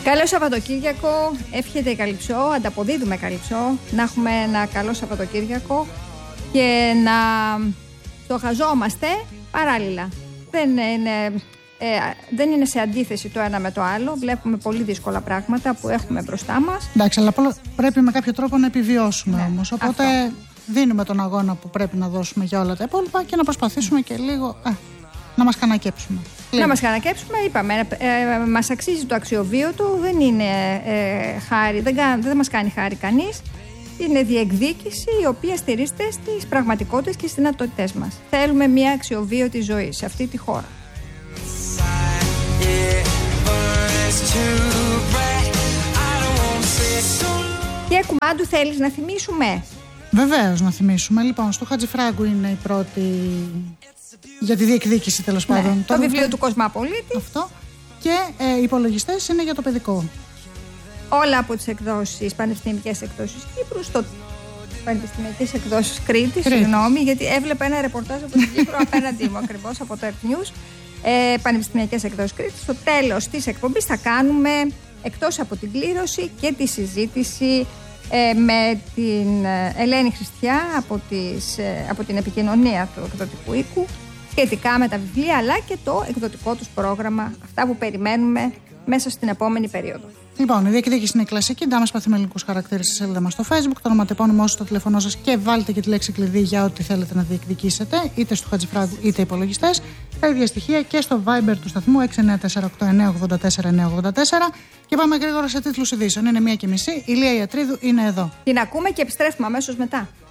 Καλό Σαββατοκύριακο, εύχεται η Καλυψό, ανταποδίδουμε Καλυψό, να έχουμε ένα καλό Σαββατοκύριακο και να στοχαζόμαστε παράλληλα. Δεν είναι σε αντίθεση το ένα με το άλλο. Βλέπουμε πολύ δύσκολα πράγματα που έχουμε μπροστά μας. Εντάξει, αλλά πρέπει με κάποιο τρόπο να επιβιώσουμε όμως. Οπότε δίνουμε τον αγώνα που πρέπει να δώσουμε για όλα τα υπόλοιπα και να προσπαθήσουμε και λίγο να μας κανακέψουμε. Να μας κανακέψουμε, είπαμε, μας αξίζει το αξιοβίωτο, δεν είναι χάρη, δεν μας κάνει χάρη κανείς. Είναι διεκδίκηση η οποία στηρίζεται στις πραγματικότητες και στις δυνατότητές μας. Θέλουμε μια αξιοβίωτη ζωή σε αυτή τη χώρα. Και κουμάντου θέλεις να θυμίσουμε? Βεβαίως να θυμίσουμε. Λοιπόν, στο Χατζηφράγκου είναι η πρώτη για τη διεκδίκηση, τέλος πάντων. Το βιβλίο του Κοσμαπολίτη. Αυτό. Και οι υπολογιστές είναι για το παιδικό. Όλα από τις εκδόσεις, πανεπιστημιακές εκδόσεις Κύπρου, στο πανεπιστημιακές εκδόσεις Κρήτης, συγγνώμη, γιατί έβλεπα ένα ρεπορτάζ από την Κύπρο απέναντί μου, ακριβώς από το Earth News. Πανεπιστημιακές εκδόσεις Κρήτης. Στο τέλος της εκπομπής θα κάνουμε, εκτός από την κλήρωση, και τη συζήτηση με την Ελένη Χριστιά από την επικοινωνία του εκδοτικού οίκου σχετικά με τα βιβλία, αλλά και το εκδοτικό τους πρόγραμμα, αυτά που περιμένουμε μέσα στην επόμενη περίοδο. Λοιπόν, η διεκδίκηση είναι κλασική. Ντάμε παθημελικούς χαρακτήρες στη σελίδα μας στο Facebook, το ονοματεπώνυμό σας, το τηλέφωνό σας και βάλτε και τη λέξη κλειδί για ό,τι θέλετε να διεκδικήσετε, είτε στο Χατζηφράγκου είτε υπολογιστές. Τα ίδια στοιχεία και στο Viber του σταθμού 6948984. Και πάμε γρήγορα σε τίτλους ειδήσεων. Είναι 1:30. Η Λία Ιατρίδου είναι εδώ. Την ακούμε και επιστρέφουμε αμέσως μετά.